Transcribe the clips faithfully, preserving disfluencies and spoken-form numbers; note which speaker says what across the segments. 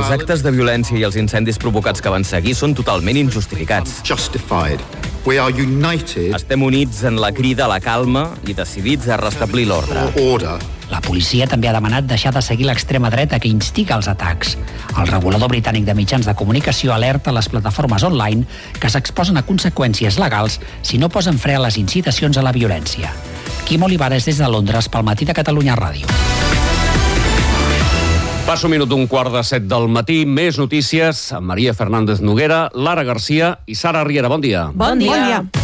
Speaker 1: els actes de violència i els incendis provocats que van seguir són totalment injustificats.
Speaker 2: We are united.
Speaker 1: Estem units en la crida a la calma i decidits a restablir l'ordre.
Speaker 3: La policia també ha demanat deixar de seguir l'extrema dreta que instiga els atacs. El regulador britànic de mitjans de comunicació alerta les plataformes online que s'exposen a conseqüències legals si no posen fre a les incitacions a la violència. Quim Olivares des de Londres pel Matí de Catalunya Ràdio.
Speaker 4: Passa un minut d'un quart de set del matí. Més notícies amb Maria Fernández Noguera, Lara Garcia i Sara Riera. Bon dia.
Speaker 5: Bon dia. Bon dia.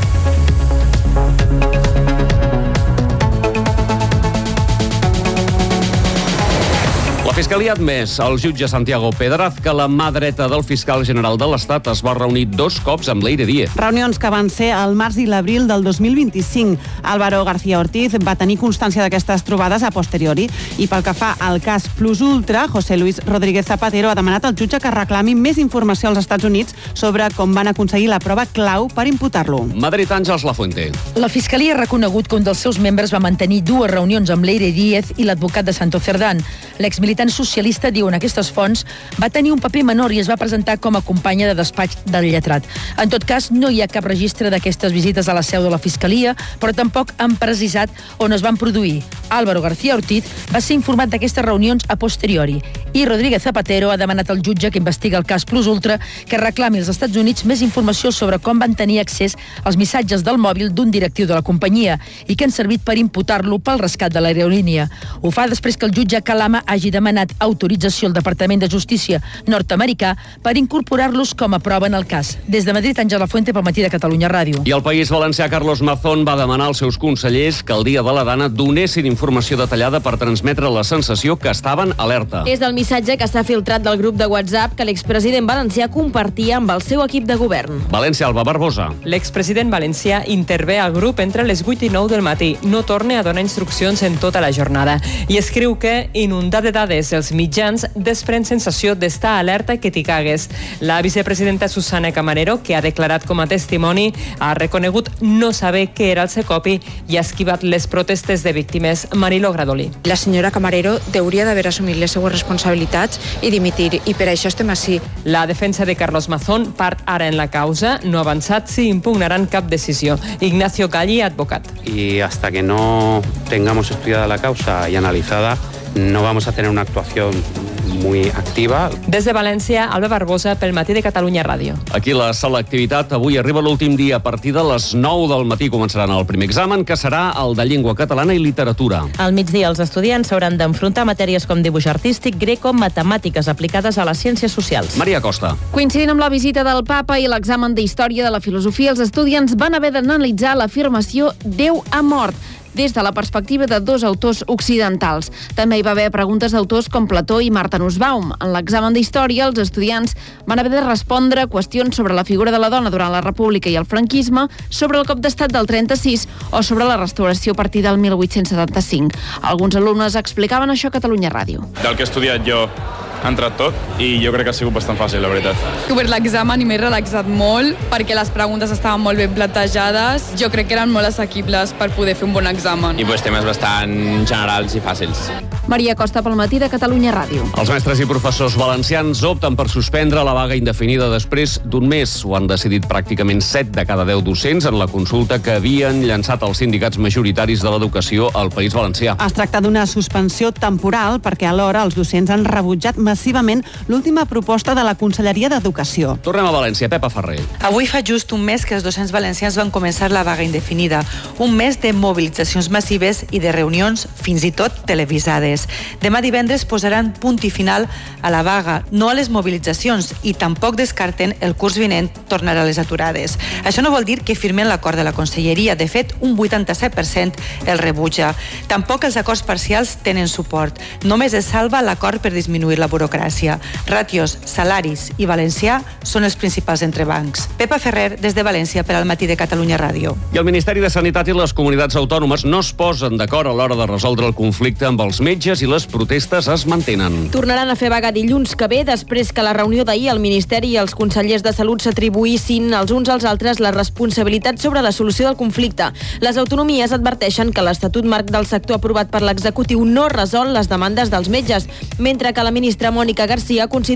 Speaker 4: La Fiscalia ha admès al jutge Santiago Pedraz que la mà dreta del fiscal general de l'Estat es va reunir dos cops amb Leire Díez.
Speaker 5: Reunions que van ser al març i l'abril del dos mil vint-i-cinc. Álvaro García Ortiz va tenir constància d'aquestes trobades a posteriori i pel que fa al cas Plus Ultra, José Luis Rodríguez Zapatero ha demanat al jutge que reclami més informació als Estats Units sobre com van aconseguir la prova clau per imputar-lo.
Speaker 4: Madrid, Àngels Lafuente.
Speaker 6: La Fiscalia ha reconegut que un dels seus membres va mantenir dues reunions amb Leire Díez i l'advocat de Santo Cerdán. L'exmilitant socialista, diuen aquestes fonts, va tenir un paper menor i es va presentar com a companya de despatx del lletrat. En tot cas, no hi ha cap registre d'aquestes visites a la seu de la Fiscalia, però tampoc han precisat on es van produir. Álvaro García Ortiz va ser informat d'aquestes reunions a posteriori i Rodríguez Zapatero ha demanat al jutge que investiga el cas Plus Ultra que reclami als Estats Units més informació sobre com van tenir accés als missatges del mòbil d'un directiu de la companyia i que han servit per imputar-lo pel rescat de l'aerolínia. Ho fa després que el jutge Calama hagi demanat autorització al Departament de Justícia nord-americà per incorporar-los com a prova en el cas. Des de Madrid, Àngel Lafuente pel Matí de Catalunya Ràdio.
Speaker 4: I el País Valencià, Carlos Mazón, va demanar als seus consellers que el dia de la Dana donessin informació detallada per transmetre la sensació que estaven alerta.
Speaker 7: És el missatge que s'ha filtrat del grup de WhatsApp que l'expresident valencià compartia amb el seu equip de govern.
Speaker 4: València, Alba Barbosa.
Speaker 8: L'expresident valencià intervé al grup entre les vuit i nou del matí. No torna a donar instruccions en tota la jornada. I escriu que, inundat de dades els mitjans, desprèn sensació d'estar alerta que t'hi cagues. La vicepresidenta Susana Camarero, que ha declarat com a testimoni, ha reconegut no saber què era el Secopi i ha esquivat les protestes de víctimes. Marilo Gradoli.
Speaker 9: La senyora Camarero hauria d'haver assumit les seues responsabilitats i dimitir, i per això estem així.
Speaker 8: La defensa de Carlos Mazón part ara en la causa, no ha avançat si impugnaran cap decisió. Ignacio Galli, advocat.
Speaker 10: Y hasta que no tengamos estudiada la causa y analizada, no vamos a tener una actuación muy activa.
Speaker 8: Des de València, Alba Barbosa pel Matí de Catalunya Ràdio.
Speaker 4: Aquí la selectivitat avui arriba l'últim dia. A partir de les nou del matí començaran el primer examen, que serà el de llengua catalana i literatura.
Speaker 11: Al migdia els estudiants s'hauran d'enfrontar matèries com dibuix artístic, greco, matemàtiques aplicades a les ciències socials.
Speaker 4: Maria Costa.
Speaker 7: Coincidint amb la visita del papa i l'examen d'història de la filosofia, els estudiants van haver d'analitzar l'afirmació Déu ha mort des de la perspectiva de dos autors occidentals. També hi va haver preguntes d'autors com Plató i Martha Nussbaum. En l'examen d'història, els estudiants van haver de respondre qüestions sobre la figura de la dona durant la República i el franquisme, sobre el cop d'estat del trenta-sis o sobre la restauració a partir del mil vuit-cents setanta-cinc. Alguns alumnes explicaven això a Catalunya Ràdio.
Speaker 12: Del que he estudiat jo ha entrat tot i jo crec que ha sigut bastant fàcil, la veritat.
Speaker 13: He obert l'examen i m'he relaxat molt perquè les preguntes estaven molt ben plantejades. Jo crec que eren molt assequibles per poder fer un bon examen.
Speaker 12: I pues, temes bastant generals i fàcils.
Speaker 7: Maria Costa pel Matí de Catalunya Ràdio.
Speaker 4: Els mestres i professors valencians opten per suspendre la vaga indefinida després d'un mes. Ho han decidit pràcticament set de cada deu docents en la consulta que havien llançat els sindicats majoritaris de l'educació al País Valencià.
Speaker 5: Es tracta d'una suspensió temporal perquè alhora els docents han rebutjat massivament l'última proposta de la Conselleria d'Educació.
Speaker 4: Tornem a València, Pepa Ferrer.
Speaker 14: Avui fa just un mes que els docents valencians van començar la vaga indefinida. Un mes de mobilitzacions massives i de reunions, fins i tot televisades. Demà divendres posaran punt i final a la vaga, no a les mobilitzacions, i tampoc descarten el curs vinent tornar a les aturades. Això no vol dir que firmen l'acord de la Conselleria. De fet, un vuitanta-set per cent el rebutja. Tampoc els acords parcials tenen suport. Només es salva l'acord per disminuir la burocràcia. Ràtios, salaris i valencià són els principals entrebancs. Pepa Ferrer, des de València, per al Matí de Catalunya Ràdio.
Speaker 4: I el Ministeri de Sanitat i les comunitats autònomes no es posen d'acord a l'hora de resoldre el conflicte amb els metges i les protestes es mantenen.
Speaker 7: Tornaran a fer vaga dilluns que ve, després que la reunió d'ahir el Ministeri i els consellers de Salut s'atribuïssin els uns als altres la responsabilitat sobre la solució del conflicte. Les autonomies adverteixen que l'Estatut Marc del Sector aprovat per l'executiu no resol les demandes dels metges, mentre que la ministra Mònica Garcia considera